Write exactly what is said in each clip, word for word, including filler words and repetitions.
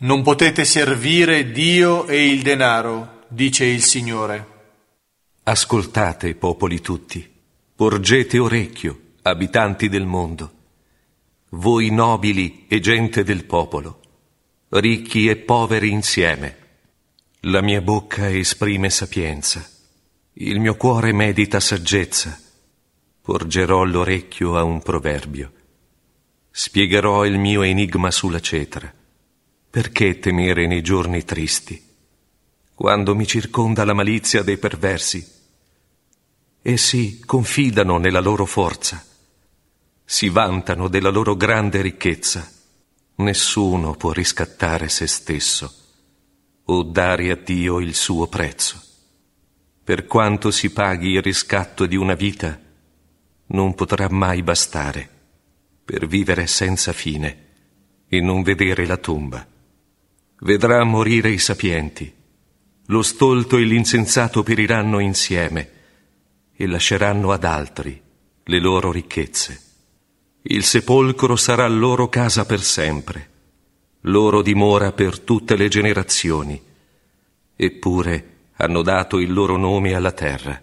Non potete servire Dio e il denaro, dice il Signore. Ascoltate, popoli tutti, porgete orecchio, abitanti del mondo, voi nobili e gente del popolo, ricchi e poveri insieme. La mia bocca esprime sapienza, il mio cuore medita saggezza. Porgerò l'orecchio a un proverbio, spiegherò il mio enigma sulla cetra. Perché temere nei giorni tristi, quando mi circonda la malizia dei perversi? Essi confidano nella loro forza, si vantano della loro grande ricchezza. Nessuno può riscattare se stesso o dare a Dio il suo prezzo. Per quanto si paghi il riscatto di una vita, non potrà mai bastare per vivere senza fine e non vedere la tomba. Vedrà morire i sapienti, lo stolto e l'insensato periranno insieme e lasceranno ad altri le loro ricchezze. Il sepolcro sarà loro casa per sempre, loro dimora per tutte le generazioni, eppure hanno dato il loro nome alla terra.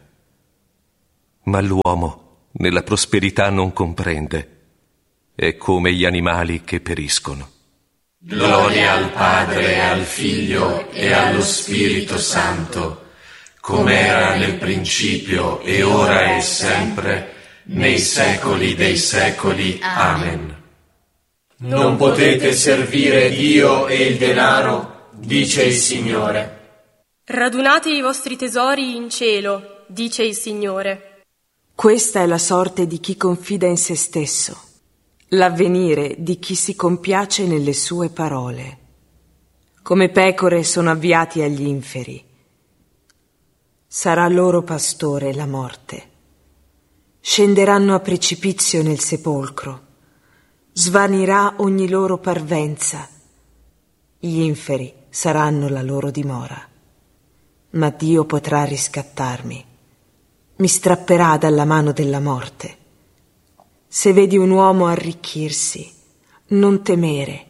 Ma l'uomo nella prosperità non comprende, è come gli animali che periscono. Gloria al Padre, al Figlio e allo Spirito Santo, come era nel principio e ora e sempre, nei secoli dei secoli. Amen. Non potete servire Dio e il denaro, dice il Signore. Radunate i vostri tesori in cielo, dice il Signore. Questa è la sorte di chi confida in se stesso, l'avvenire di chi si compiace nelle sue parole. Come pecore sono avviati agli inferi. Sarà loro pastore la morte. Scenderanno a precipizio nel sepolcro. Svanirà ogni loro parvenza. Gli inferi saranno la loro dimora. Ma Dio potrà riscattarmi. Mi strapperà dalla mano della morte. Se vedi un uomo arricchirsi, non temere.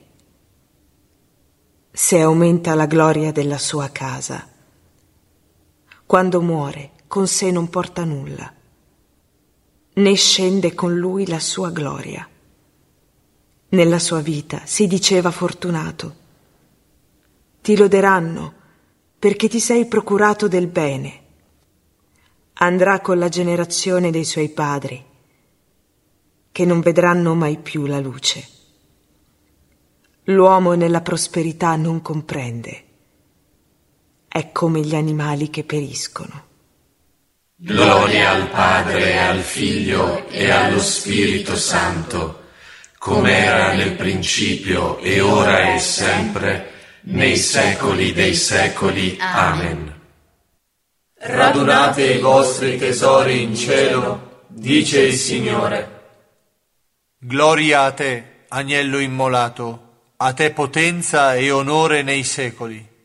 Se aumenta la gloria della sua casa, quando muore con sé non porta nulla, né scende con lui la sua gloria. Nella sua vita si diceva fortunato. Ti loderanno perché ti sei procurato del bene. Andrà con la generazione dei suoi padri, che non vedranno mai più la luce. L'uomo nella prosperità non comprende. È come gli animali che periscono. Gloria al Padre, al Figlio e allo Spirito Santo, come era nel principio e ora e sempre, nei secoli dei secoli. Amen. Radunate i vostri tesori in cielo, dice il Signore. Gloria a te, agnello immolato, a te potenza e onore nei secoli.